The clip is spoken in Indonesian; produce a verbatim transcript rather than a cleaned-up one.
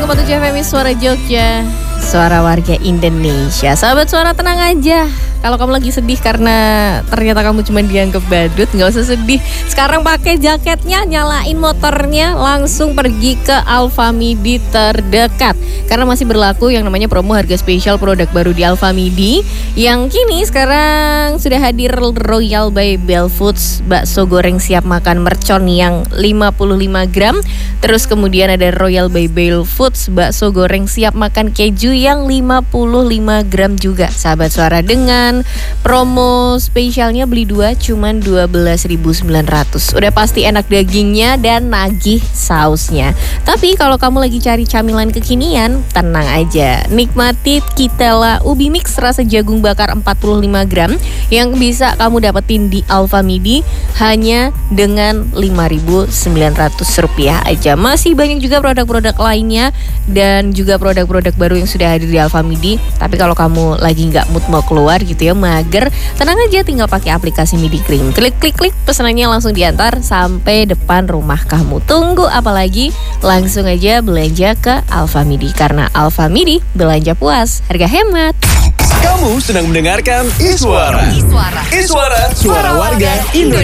koma tujuh F M Suara Jogja, suara warga Indonesia. Sahabat Suara, tenang aja. Kalau kamu lagi sedih karena ternyata kamu cuma dianggap badut, gak usah sedih. Sekarang pakai jaketnya, nyalain motornya, langsung pergi ke Alfamidi terdekat. Karena masih berlaku yang namanya promo harga spesial produk baru di Alfamidi. Yang kini sekarang sudah hadir Royal by Bell Foods, bakso goreng siap makan mercon yang lima puluh lima gram. Terus kemudian ada Royal by Bell Foods, bakso goreng siap makan keju yang lima puluh lima gram juga. Sahabat Suara, dengan promo spesialnya beli dua cuman dua belas ribu sembilan ratus. Udah pasti enak dagingnya dan nagih sausnya. Tapi kalau kamu lagi cari camilan kekinian, tenang aja. Nikmati Kitela Ubi Mix rasa jagung bakar empat puluh lima gram yang bisa kamu dapetin di Alfamidi hanya dengan lima ribu sembilan ratus rupiah aja. Masih banyak juga produk-produk lainnya dan juga produk-produk baru yang sudah hadir di Alfamidi. Tapi kalau kamu lagi nggak mood mau keluar gitu ya, mager, tenang aja, tinggal pakai aplikasi Midi Krim. Klik klik klik, pesanannya langsung diantar sampai depan rumah kamu. Tunggu apalagi? Langsung aja belanja ke Alfamidi, karena Alfamidi belanja puas, harga hemat. Kamu sedang mendengarkan Iswara. Iswara, Iswara, suara warga Indonesia.